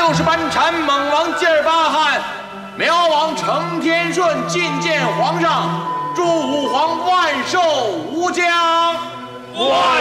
就是班禅猛王吉尔巴汗，苗王承天顺觐见皇上，祝吾皇万寿无疆。 万